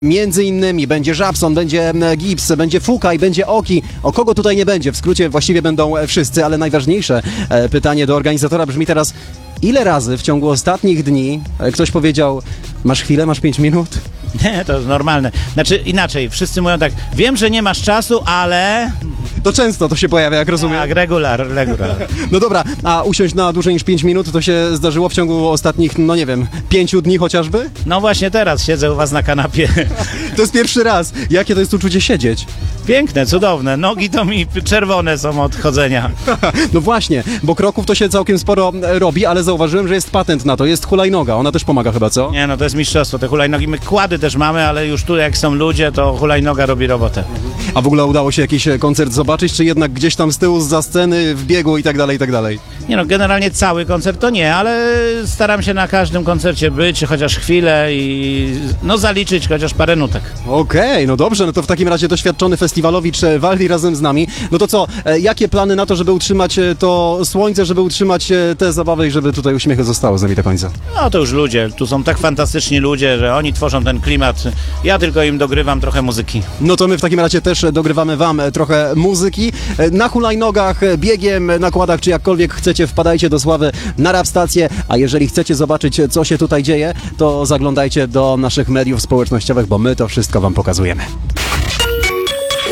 Między innymi będzie Żabson, będzie Gibbs, będzie Fuka i będzie Oki. O kogo tutaj nie będzie? W skrócie właściwie będą wszyscy, ale najważniejsze pytanie do organizatora brzmi teraz: ile razy w ciągu ostatnich dni ktoś powiedział: masz chwilę, masz 5 minut? Nie, to jest normalne. Znaczy inaczej, wszyscy mówią tak: wiem, że nie masz czasu, ale... To często to się pojawia, jak rozumiem. Tak, regular. No dobra, a usiąść na dłużej niż 5 minut to się zdarzyło w ciągu ostatnich, no nie wiem, 5 dni chociażby? No właśnie teraz siedzę u was na kanapie. To jest pierwszy raz. Jakie to jest uczucie siedzieć? Piękne, cudowne. Nogi to mi czerwone są od chodzenia. No właśnie, bo kroków to się całkiem sporo robi, ale zauważyłem, że jest patent na to. Jest hulajnoga, ona też pomaga chyba, co? Nie no, to jest mistrzostwo. Te hulajnogi, my kłady też mamy, ale już tu jak są ludzie, to hulajnoga robi robotę. A w ogóle udało się jakiś koncert zobaczyć, czy jednak gdzieś tam z tyłu, zza sceny, w biegu i tak dalej, i tak dalej? Nie no, generalnie cały koncert to nie, ale staram się na każdym koncercie być, chociaż chwilę i no zaliczyć chociaż parę nutek. Okej, no dobrze, no to w takim razie doświadczony festiwalowicz Waldi razem z nami. No to co, jakie plany na to, żeby utrzymać to słońce, żeby utrzymać te zabawy i żeby tutaj uśmiechy zostało z nami do końca? No to już ludzie, tu są tak fantastyczni ludzie, że oni tworzą ten klimat, ja tylko im dogrywam trochę muzyki. No to my w takim razie też dogrywamy wam trochę muzyki. Na hulajnogach, biegiem, nakładach, czy jakkolwiek chcecie, wpadajcie do Sławy na Rap Stację, a jeżeli chcecie zobaczyć, co się tutaj dzieje, to zaglądajcie do naszych mediów społecznościowych, bo my to wszystko wam pokazujemy.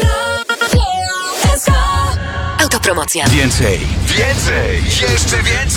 Autopromocja. Więcej, jeszcze więcej!